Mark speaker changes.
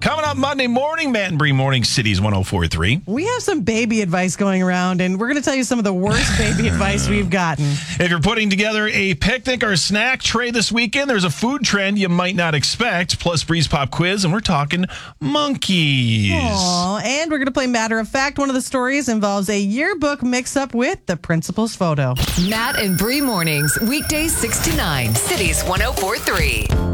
Speaker 1: Coming up Monday morning, Matt and Bree Morning Cities 104.3.
Speaker 2: We have some baby advice going around, and we're going to tell you some of the worst baby advice we've gotten.
Speaker 1: If you're putting together a picnic or snack tray this weekend, there's a food trend you might not expect, plus Breeze Pop quiz, and we're talking monkeys.
Speaker 2: Aww, and we're going to play Matter of Fact. One of the stories involves a yearbook mix-up with the principal's photo.
Speaker 3: Matt and Bree Mornings, weekdays 6 to 9, Cities 104.3.